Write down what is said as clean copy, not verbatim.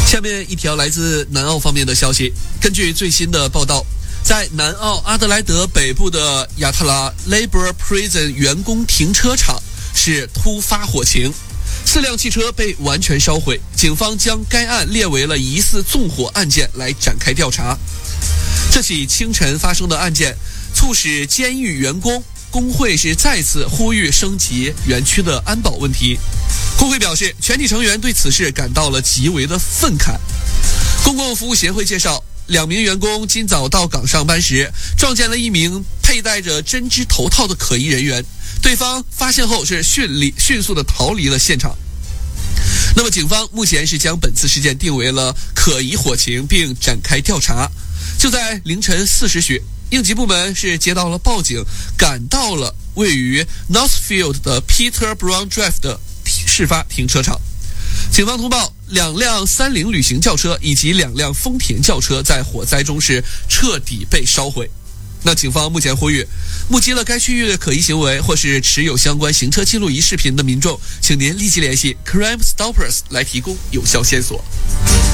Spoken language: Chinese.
下面一条来自南澳方面的消息，根据最新的报道，在南澳阿德莱德北部的亚特拉 Labour Prison 员工停车场是突发火情，4辆汽车被完全烧毁，警方将该案列为了疑似纵火案件来展开调查。这起清晨发生的案件促使监狱员工工会是再次呼吁升级园区的安保问题。工会表示，全体成员对此事感到了极为的愤慨。公共服务协会介绍，2名员工今早到岗上班时，撞见了一名佩戴着针织头套的可疑人员，对方发现后是迅速的逃离了现场。那么警方目前是将本次事件定为了可疑火情，并展开调查。就在凌晨4时许，应急部门是接到了报警，赶到了位于 Northfield 的 Peter Brown Drive 的事发停车场。警方通报，2辆30旅行轿车以及2辆丰田轿车在火灾中是彻底被烧毁。那警方目前呼吁，目击了该区域的可疑行为或是持有相关行车记录仪视频的民众，请您立即联系 Crime Stoppers 来提供有效线索。